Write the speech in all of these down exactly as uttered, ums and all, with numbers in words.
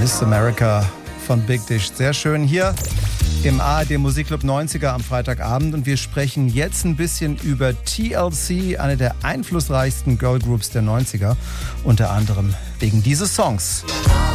Miss America von Big Dish. Sehr schön hier im A R D Musikclub neunziger am Freitagabend. Und wir sprechen jetzt ein bisschen über T L C, eine der einflussreichsten Girlgroups der neunziger. Unter anderem wegen dieses Songs.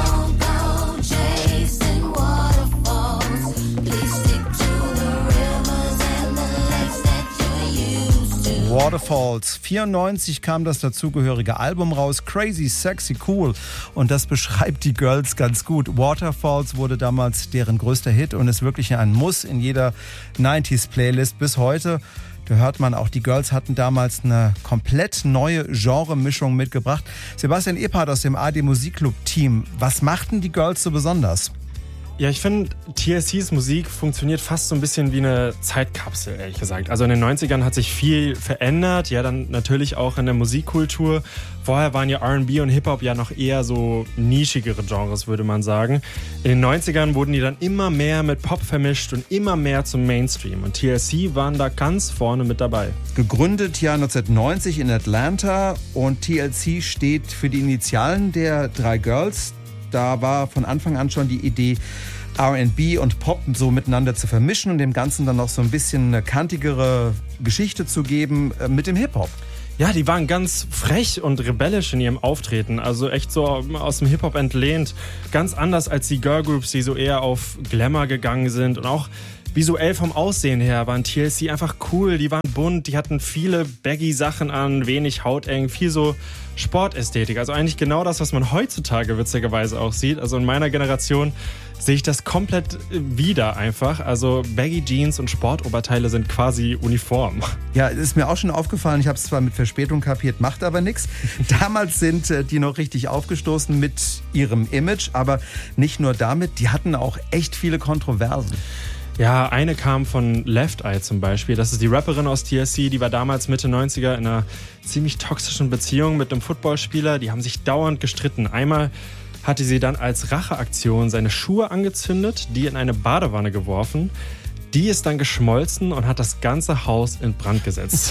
Waterfalls. vierundneunzig kam das dazugehörige Album raus, Crazy, Sexy, Cool. Und das beschreibt die Girls ganz gut. Waterfalls wurde damals deren größter Hit und ist wirklich ein Muss in jeder neunziger-Playlist bis heute. Da hört man auch, die Girls hatten damals eine komplett neue Genremischung mitgebracht. Sebastian Ebhardt aus dem A R D Musikclub-Team. Was machten die Girls so besonders? Ja, ich finde, T L Cs Musik funktioniert fast so ein bisschen wie eine Zeitkapsel, ehrlich gesagt. Also in den neunzigern hat sich viel verändert, ja, dann natürlich auch in der Musikkultur. Vorher waren ja R and B und Hip-Hop ja noch eher so nischigere Genres, würde man sagen. In den neunzigern wurden die dann immer mehr mit Pop vermischt und immer mehr zum Mainstream. Und T L C waren da ganz vorne mit dabei. Gegründet ja neunzehnhundertneunzig in Atlanta und T L C steht für die Initialen der drei Girls. Da war von Anfang an schon die Idee, R and B und Pop so miteinander zu vermischen und dem Ganzen dann noch so ein bisschen eine kantigere Geschichte zu geben mit dem Hip-Hop. Ja, die waren ganz frech und rebellisch in ihrem Auftreten, also echt so aus dem Hip-Hop entlehnt. Ganz anders als die Girlgroups, die so eher auf Glamour gegangen sind. Und auch visuell vom Aussehen her waren T L C einfach cool, die waren bunt, die hatten viele baggy Sachen an, wenig hauteng, viel so Sportästhetik. Also eigentlich genau das, was man heutzutage witzigerweise auch sieht. Also in meiner Generation sehe ich das komplett wieder einfach. Also baggy Jeans und Sportoberteile sind quasi uniform. Ja, ist mir auch schon aufgefallen. Ich habe es zwar mit Verspätung kapiert, macht aber nichts. Damals sind die noch richtig aufgestoßen mit ihrem Image, aber nicht nur damit, die hatten auch echt viele Kontroversen. Ja, eine kam von Left Eye zum Beispiel. Das ist die Rapperin aus T L C, die war damals Mitte neunziger in einer ziemlich toxischen Beziehung mit einem Footballspieler. Die haben sich dauernd gestritten. Einmal hatte sie dann als Racheaktion seine Schuhe angezündet, die in eine Badewanne geworfen. Die ist dann geschmolzen und hat das ganze Haus in Brand gesetzt.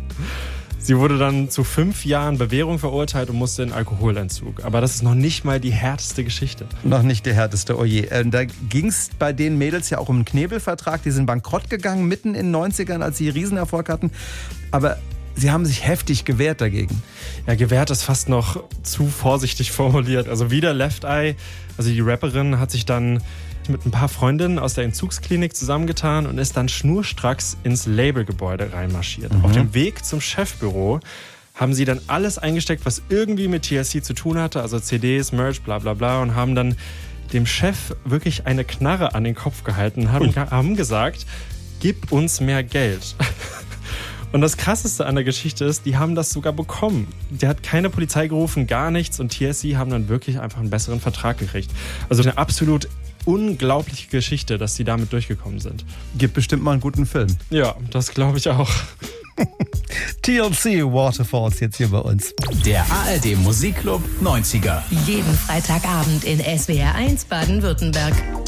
Sie wurde dann zu fünf Jahren Bewährung verurteilt und musste in Alkoholentzug. Aber das ist noch nicht mal die härteste Geschichte. Noch nicht die härteste, oh je. Ähm, da ging es bei den Mädels ja auch um einen Knebelvertrag. Die sind bankrott gegangen, mitten in den neunzigern, als sie Riesenerfolg hatten. Aber sie haben sich heftig gewehrt dagegen. Ja, gewehrt ist fast noch zu vorsichtig formuliert. Also wieder Left Eye, also die Rapperin hat sich dann mit ein paar Freundinnen aus der Entzugsklinik zusammengetan und ist dann schnurstracks ins Labelgebäude reinmarschiert. Mhm. Auf dem Weg zum Chefbüro haben sie dann alles eingesteckt, was irgendwie mit T L C zu tun hatte, also C Ds, Merch, bla bla bla, und haben dann dem Chef wirklich eine Knarre an den Kopf gehalten und haben, haben gesagt, gib uns mehr Geld. Und das Krasseste an der Geschichte ist, die haben das sogar bekommen. Der hat keine Polizei gerufen, gar nichts, und T L C haben dann wirklich einfach einen besseren Vertrag gekriegt. Also eine absolut unglaubliche Geschichte, dass die damit durchgekommen sind. Gibt bestimmt mal einen guten Film. Ja, das glaube ich auch. T L C Waterfalls jetzt hier bei uns. Der A R D Musikclub neunziger. Jeden Freitagabend in S W R eins Baden-Württemberg.